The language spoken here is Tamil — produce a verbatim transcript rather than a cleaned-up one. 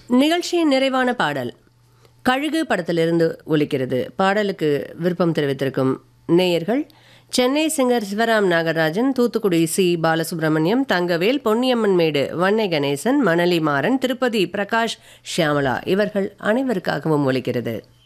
நிகழ்ச்சியின் நிறைவான பாடல் கழுகு படத்திலிருந்து ஒலிக்கிறது. பாடலுக்கு விருப்பம் தெரிவித்திருக்கும் நேயர்கள் சென்னை சிங்கர் சிவராம் நாகராஜன், தூத்துக்குடி சி பாலசுப்ரமணியம், தங்கவேல், பொன்னியம்மன் மேடு வன்னை கணேசன், மணலி மாறன், திருப்பதி பிரகாஷ் ஷியாமலா இவர்கள் அனைவருக்காகவும் ஒலிக்கிறது.